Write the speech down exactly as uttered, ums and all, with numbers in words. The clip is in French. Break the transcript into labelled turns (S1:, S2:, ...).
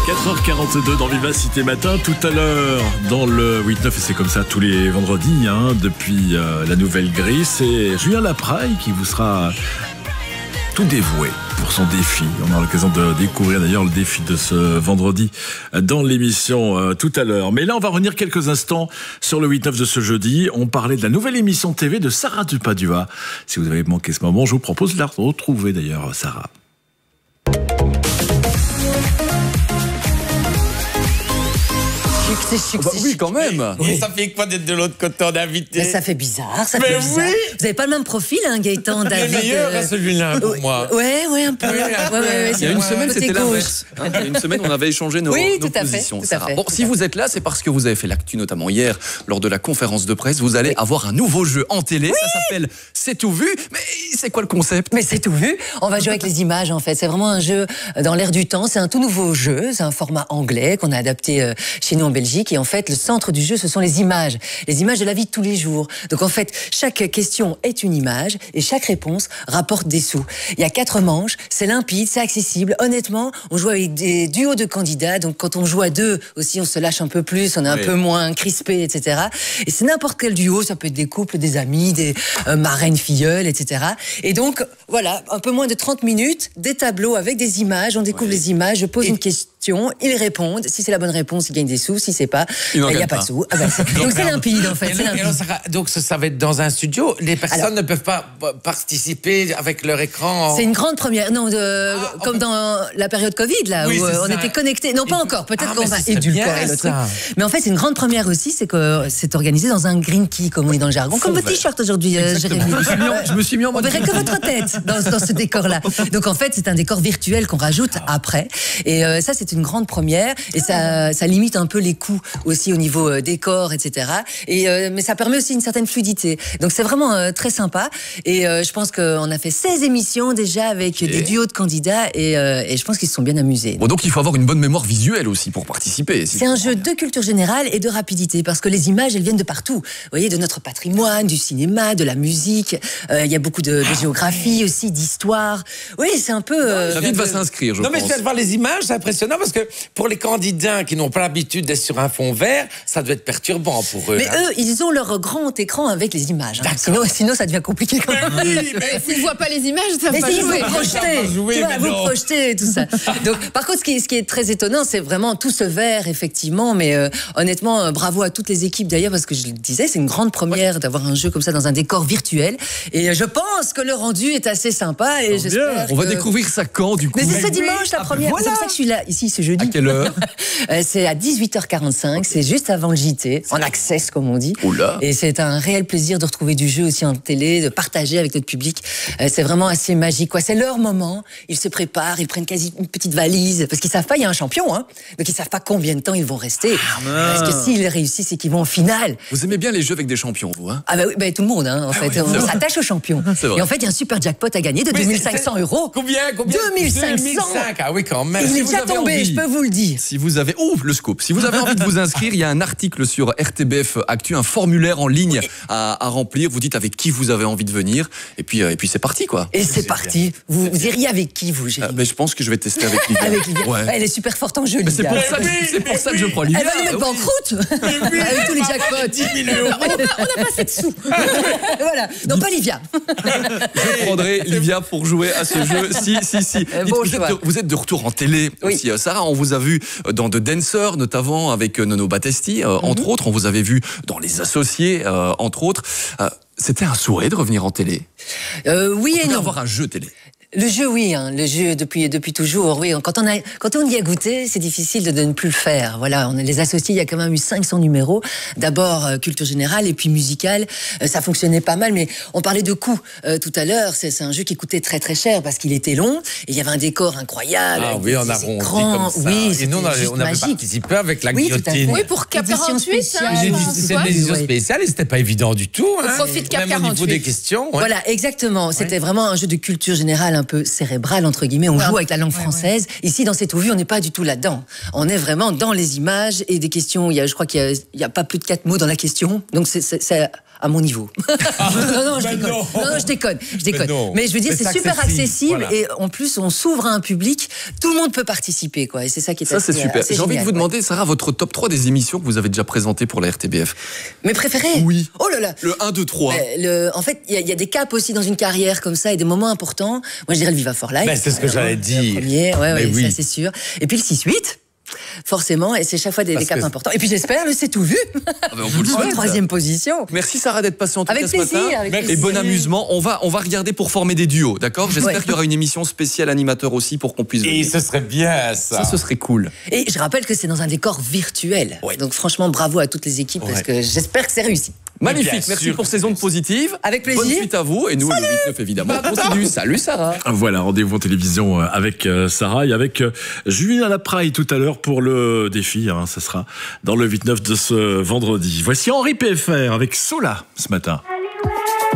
S1: quatre heures quarante-deux dans Vivacité Matin. Tout à l'heure, dans le huit neuf, et c'est comme ça tous les vendredis, hein, depuis euh, la nouvelle grille, c'est Julien Lapraille qui vous sera tout dévoué pour son défi. On aura l'occasion de découvrir d'ailleurs le défi de ce vendredi dans l'émission euh, tout à l'heure. Mais là, on va revenir quelques instants sur le huit neuf de ce jeudi. On parlait de la nouvelle émission T V de Sarah Dupadua. Si vous avez manqué ce moment, je vous propose de la retrouver d'ailleurs, Sarah.
S2: C'est chic,
S3: bah
S2: c'est
S3: oui,
S2: chic.
S3: quand même.
S2: Oui.
S4: Ça fait quoi d'être de l'autre côté d'invité?
S2: Ça fait bizarre, ça
S4: Mais
S2: fait bizarre.
S4: oui.
S2: Vous n'avez pas le même profil, hein, Gaëtan,
S4: Le
S2: David.
S4: meilleur
S2: euh,
S4: à celui-là pour
S2: ouais,
S4: moi.
S2: Ouais, ouais, un peu.
S4: Oui,
S2: Ouais,
S4: un peu.
S2: ouais, ouais,
S3: Il y a une
S2: c'est
S3: semaine,
S2: côté
S3: c'était
S2: gauche.
S3: l'inverse. Hein, il y a une semaine, on avait échangé nos,
S2: Oui,
S3: nos
S2: tout à fait,
S3: positions.
S2: tout à
S3: Sarah.
S2: fait,
S3: Bon,
S2: tout
S3: si
S2: à
S3: vous êtes là, c'est parce que vous avez fait l'actu, notamment hier, lors de la conférence de presse. Vous allez avoir un nouveau jeu en télé. Ça s'appelle C'est tout vu. Mais c'est quoi le concept?
S2: Mais c'est tout vu. On va jouer avec les images, en fait. C'est vraiment un jeu dans l'air du temps. C'est un tout nouveau jeu. C'est un format anglais qu'on a adapté euh, chez nous en Belgique. Et en fait, le centre du jeu, ce sont les images. Les images de la vie de tous les jours. Donc en fait, chaque question est une image et chaque réponse rapporte des sous. Il y a quatre manches. C'est limpide, c'est accessible. Honnêtement, on joue avec des duos de candidats. Donc quand on joue à deux aussi, on se lâche un peu plus. On est un
S3: Oui.
S2: peu moins crispé, et cetera. Et c'est n'importe quel duo. Ça peut être des couples, des amis, des euh, marraines, filleules, et cetera. Et donc, voilà, un peu moins de trente minutes, des tableaux avec des images. On découvre
S3: Oui.
S2: les images. Je pose
S4: Et-
S2: une question, ils répondent. Si c'est la bonne réponse, ils gagnent des sous. Si c'est pas,
S3: Ils n'en
S2: il n'y a
S3: gagnent
S2: pas
S3: pas.
S2: de sous. Ah ben, c'est- donc c'est limpide, en fait.
S4: Et
S2: C'est
S4: alors- et alors,
S2: limpide.
S4: Sarah, donc ça, ça va être dans un studio. Les personnes
S2: Alors-
S4: ne peuvent pas euh, participer avec leur écran. en-
S2: C'est une grande première. Non, de,
S4: Ah,
S2: comme
S4: on peut-
S2: dans la période Covid, là,
S4: Oui,
S2: où
S4: c'est
S2: euh, on
S4: ça.
S2: était connectés. Non, pas
S4: Et-
S2: encore. Peut-être
S4: Ah,
S2: qu'on
S4: mais
S2: va
S4: ce serait
S2: édulcorer
S4: bien,
S2: le truc.
S4: ça.
S2: Mais en fait, c'est une grande première aussi, c'est que c'est organisé dans un green key, comme on dit dans le jargon. Comme
S4: Fond
S2: votre t-shirt aujourd'hui, euh, Jérémy.
S3: Je me suis mis en- je me suis mis en
S2: On
S3: mode.
S2: verrait que votre tête dans, dans ce décor-là. Donc en fait, c'est un décor virtuel qu'on rajoute après. Et euh, ça, c'est une grande première. Et ça, ça limite un peu les coûts aussi au niveau euh, décor, et cetera. Et euh, mais ça permet aussi une certaine fluidité. Donc c'est vraiment euh, très sympa. Et euh, je pense qu'on a fait seize émissions déjà avec des duos de candidats. Et, euh, et je pense qu'ils se sont bien amusés.
S3: Bon, donc il faut avoir une bonne mémoire visuelle aussi pour participer. si
S2: C'est
S3: je
S2: un
S3: comprends
S2: jeu
S3: bien.
S2: de culture générale et de rapidité parce que les images, elles viennent de partout. Vous voyez, de notre patrimoine, du cinéma, de la musique. Euh, Il y a beaucoup de, de géographie aussi, d'histoire. Oui, c'est un peu. euh,
S3: David va s'inscrire, je
S4: Non, mais je
S3: pense.
S4: viens de voir les images, c'est impressionnant parce que pour les candidats qui n'ont pas l'habitude d'être sur un fond vert, ça doit être perturbant pour eux.
S2: Mais
S4: hein.
S2: eux, ils ont leur grand écran avec les images. hein. Sinon, sinon, ça devient compliqué quand même.
S4: Oui, mais
S5: S'ils ne voient pas les images, ça
S2: Mais
S5: va
S2: si
S5: pas
S2: vous
S5: jouer.
S2: projetez,
S4: Ça va jouer,
S2: tu vois,
S4: mais
S2: vous
S4: non.
S2: projetez et tout ça. Donc, par contre, ce qui est, ce qui est très étonnant, c'est vraiment tout ce vert, effectivement. Mais euh, honnêtement, euh, bravo à toutes les équipes d'ailleurs, parce que je le disais, c'est une grande première d'avoir un jeu comme ça dans un décor virtuel. Et euh, je pense que le rendu est assez sympa. Et j'espère.
S3: On va
S2: que-
S3: découvrir ça quand, du coup?
S2: Mais c'est ce dimanche la
S3: Ah,
S2: première.
S3: voilà.
S2: C'est pour ça que je suis là ici ce jeudi.
S3: À quelle heure?
S2: Euh, C'est à dix-huit heures quarante-cinq. C'est juste avant le J T, en access comme on dit.
S3: Oula.
S2: Et c'est un réel plaisir de retrouver du jeu aussi en télé, de partager avec notre public. Euh, c'est vraiment assez magique, quoi. C'est leur moment. Ils se préparent, ils prennent quasi une petite valise parce qu'ils savent pas, il y a un champion, hein. Donc ils savent pas combien de temps ils vont rester. Parce que s'ils réussissent, c'est qu'ils vont en finale.
S3: Vous aimez bien les jeux avec des champions, vous, hein?
S2: Ah bah oui, bah tout le monde, hein, en fait.
S3: oui,
S2: on
S3: c'est vrai.
S2: s'attache au champion.
S3: C'est vrai.
S2: Et en fait, il y a un super jackpot à gagner de
S4: Mais
S2: deux mille
S4: c'est-
S2: cinq cents euros.
S4: Combien, combien
S2: deux mille cinq cents.
S4: deux mille cinq, ah oui, quand même.
S2: Il
S3: si
S2: est
S3: vous
S2: déjà
S3: avez
S2: tombé,
S3: envie-
S2: je peux vous le dire.
S3: Si vous avez... Ouh, le scoop. Si vous avez envie de vous inscrire, il y a un article sur R T B F Actu, un formulaire en ligne à, à remplir. Vous dites avec qui vous avez envie de venir. Et puis, euh, et puis c'est parti, quoi.
S2: Et c'est parti. Vous, vous iriez avec qui, vous,
S3: Euh,
S2: Jérémy?
S3: mais je pense que je vais tester avec Livia.
S2: Avec Livia.
S3: Ouais.
S2: Elle est super forte en jeu,
S3: Mais c'est
S2: Livia.
S3: pour ça, que-
S4: oui,
S3: c'est pour
S4: mais
S3: ça que je
S4: oui.
S3: prends Livia.
S2: Elle va nous mettre banqueroute avec tous les jackpots.
S4: dix mille euros.
S5: On n'a pas, on n'a pas assez de sous.
S2: Voilà. Non, pas Livia.
S3: Je prendrai Livia pour jouer à ce jeu. Si, si, si. Dites,
S2: bon
S3: vous, êtes
S2: choix.
S3: de, vous êtes de retour en télé
S2: Oui.
S3: aussi, euh, Sarah. On vous a vu dans The Dancer, notamment avec euh, Nono Battesti, euh, entre autres. On vous avait vu dans Les Associés, euh, entre autres. Euh, C'était un souhait de revenir en télé.
S2: Euh, oui et non.
S3: D'avoir un jeu télé.
S2: Le jeu, oui, hein, le jeu depuis depuis toujours, oui. Quand on a, quand on y a goûté, c'est difficile de, de ne plus le faire. Voilà, on a les associés. Il y a quand même eu cinq cents numéros. D'abord euh, culture générale et puis musicale. Euh, ça fonctionnait pas mal, mais on parlait de coûts euh, tout à l'heure. C'est c'est un jeu qui coûtait très très cher parce qu'il était long et il y avait un décor incroyable.
S4: Ah
S2: avec
S4: oui,
S2: des-
S4: on
S2: des
S4: a arrondi
S2: écrans.
S4: comme ça.
S2: Oui,
S4: et nous, on
S2: c'était
S4: avait,
S2: juste
S4: on avait
S2: magique.
S4: participé avec la
S2: Oui, tout à fait.
S4: guillotine.
S5: Oui, pour Cap
S2: Édition
S5: quarante-huit,
S2: spéciale.
S5: hein,
S4: J'ai dit,
S5: c'est
S4: c'est
S5: quoi
S4: des éditions
S2: Oui.
S4: spéciales et c'était pas évident du tout. Hein.
S5: profite Cap
S4: Même au niveau
S5: quarante-huit.
S4: des questions. ouais.
S2: Voilà, exactement. C'était vraiment un jeu de culture générale un peu cérébral, entre guillemets. On
S5: Ouais.
S2: joue avec la langue
S5: Ouais,
S2: française. Ici, dans C'est tout vu, on n'est pas du tout là-dedans. On est vraiment dans les images et des questions. Il y a, je crois qu'il y a, il y a pas plus de quatre mots dans la question. Donc, c'est, c'est, c'est à mon niveau. non, non, je
S4: Mais
S2: déconne.
S4: non.
S2: Non, non, je déconne. Je déconne.
S4: non.
S2: Mais je veux dire,
S4: Mais
S2: c'est
S4: c'est
S2: super
S4: accessible,
S2: accessible.
S4: voilà.
S2: Et en plus, on s'ouvre à un public. Tout le monde peut participer, quoi. Et c'est ça qui est
S3: Ça, c'est
S2: assez-
S3: super.
S2: assez
S3: J'ai envie de
S2: génial,
S3: vous
S2: ouais.
S3: demander, Sarah, votre top trois des émissions que vous avez déjà présentées pour la R T B F.
S2: Mes préférés?
S3: Oui.
S2: Oh là là.
S3: Le un, deux, trois.
S2: Euh, le, en fait, il y, a- il y a des caps aussi dans une carrière comme ça et des moments importants. Moi, je dirais le Viva for Life.
S4: Ben, c'est ce que j'allais
S2: Le
S4: dire.
S2: premier, ouais,
S4: Mais
S2: ouais,
S4: oui.
S2: ça c'est sûr. Et puis le six huit, forcément, et c'est chaque fois des,
S4: Parce
S2: des caps
S4: que-
S2: importants. Et puis j'espère le C'est tout vu,
S3: Ah ben, on vous le
S2: en
S3: souhaite.
S2: troisième position.
S3: Merci Sarah d'être passée en tout
S2: Avec
S3: cas ce
S2: plaisir,
S3: matin.
S2: avec
S3: Et
S2: plaisir.
S3: bon amusement. On va, on va regarder pour former des duos, d'accord? J'espère
S2: Ouais.
S3: qu'il y aura une émission spéciale animateur aussi pour qu'on puisse
S4: Et
S3: venir.
S4: ce serait bien, ça.
S3: Ça, ce serait cool.
S2: Et je rappelle que c'est dans un décor virtuel.
S4: Ouais.
S2: Donc franchement, bravo à toutes les équipes parce
S4: Ouais.
S2: que j'espère que c'est réussi.
S3: Magnifique,
S4: bien
S3: merci
S4: sûr
S3: pour
S4: que
S3: ces
S4: c'est
S3: ondes positives.
S2: Avec plaisir.
S3: Bonne suite à vous. Et nous, le huit neuf, évidemment, on continue. Salut Sarah.
S1: Voilà, rendez-vous en télévision euh, avec euh, Sarah et avec euh, Julien Lapraille tout à l'heure pour le défi. Hein, ça sera dans le huit neuf de ce vendredi. Voici Henri P F R avec Sola ce matin.